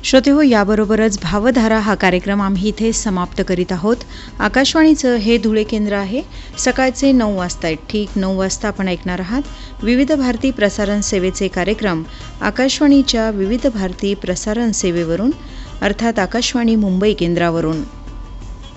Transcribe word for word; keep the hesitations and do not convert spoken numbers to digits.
श्रोतेहो, याबरोबरच भावधारा हा कार्यक्रम आम्ही इथे समाप्त करीत आहोत. आकाशवाणीचं हे धुळे केंद्र आहे. सकाळचे नऊ वाजता ठीक नऊ वाजता आपण ऐकणार आहात विविध भारती प्रसारण सेवेचे कार्यक्रम आकाशवाणीच्या विविध भारती प्रसारण सेवेवरून अर्थात आकाशवाणी मुंबई केंद्रावरून.